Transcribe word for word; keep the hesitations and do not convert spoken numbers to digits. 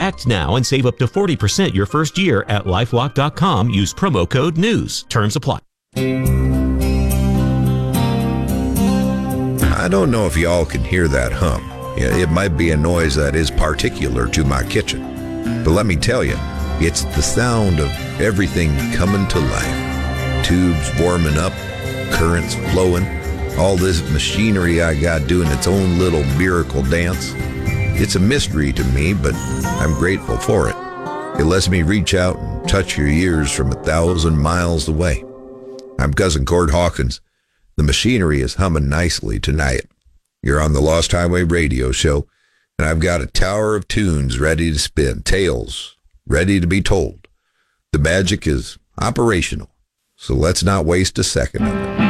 Act now and save up to forty percent your first year at LifeLock dot com. Use promo code NEWS. Terms apply. I don't know if y'all can hear that hum. Yeah, it might be a noise that is particular to my kitchen. But let me tell you, it's the sound of everything coming to life. Tubes warming up, currents flowing, all this machinery I got doing its own little miracle dance. It's a mystery to me, but I'm grateful for it. It lets me reach out and touch your ears from a thousand miles away. I'm Cousin Cord Hawkins. The machinery is humming nicely tonight. You're on the Lost Highway Radio Show, and I've got a tower of tunes ready to spin, tales ready to be told. The magic is operational, so let's not waste a second of it.